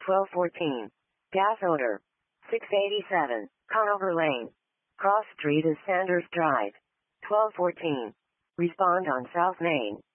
1214. Gas odor. 687. Conover Lane. Cross Street is Sanders Drive. 1214. Respond on South Main.